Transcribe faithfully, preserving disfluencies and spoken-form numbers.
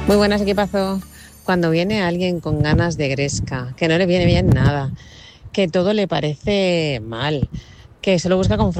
Muy buenas, equipazo. Cuando viene alguien con ganas de gresca, que no le viene bien nada, que todo le parece mal, que solo busca